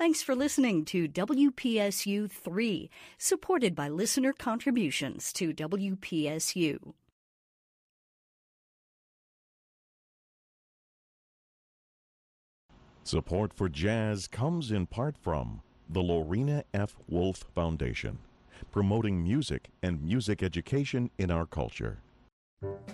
Thanks for listening to WPSU 3, supported by listener contributions to WPSU. Support for jazz comes in part from the Lorena F. Wolf Foundation, promoting music and music education in our culture.